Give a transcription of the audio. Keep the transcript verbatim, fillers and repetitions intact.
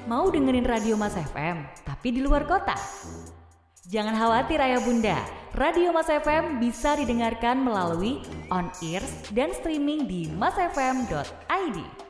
Mau dengerin Radio Mas F M, tapi di luar kota? Jangan khawatir ayah bunda, Radio Mas F M bisa didengarkan melalui on-air dan streaming di masfm dot i d.